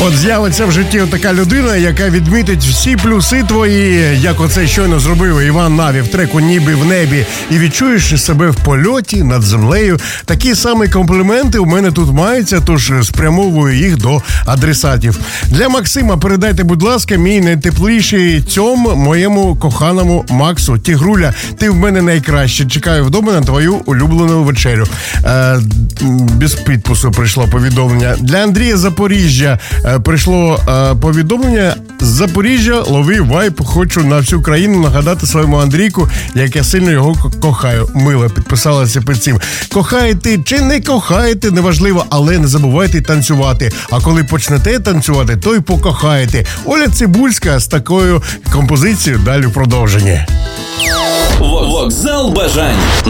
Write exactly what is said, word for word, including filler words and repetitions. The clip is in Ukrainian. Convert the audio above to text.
От з'явиться в житті така людина, яка відмітить всі плюси твої, як оце щойно зробив Іван Наві в треку «Ніби в небі», і відчуєш себе в польоті над землею. Такі самі компліменти у мене тут маються, тож спрямовую їх до адресатів. Для Максима передайте, будь ласка, мій найтепліший цьом моєму коханому Максу. Тігруля, ти в мене найкраще. Чекаю вдома на твою улюблену вечерю. Е, без підпису прийшло повідомлення. Для Андрія Запоріжжя е, прийшло е, повідомлення. З Запоріжжя, лови вайп. Хочу на всю країну нагадати своєму Андрійку, як я сильно його кохаю. Мила підписалася під цим. Кохаєте чи не кохаєте, неважливо, але не забувайте танцювати. А коли почнете танцювати, то й покохаєте. Оля Цибульська з такою композицією далі в продовженні. Вокзал бажань.